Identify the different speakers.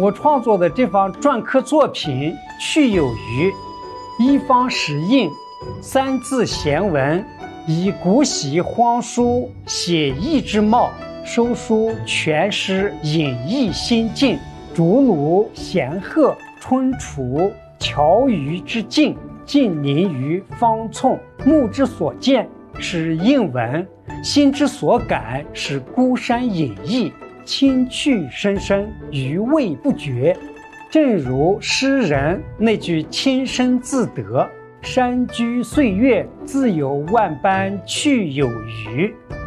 Speaker 1: 我创作的这方篆刻作品去有余，一方石印，三字闲文，以古稀荒书写意之貌，收书全诗隐逸心境，竹庐闲鹤春楚乔鱼之境，近临于方寸。目之所见是应文，心之所感是孤山隐逸，清趣深深，余味不绝。正如诗人那句亲身自得：山居岁月，自有万般去有余。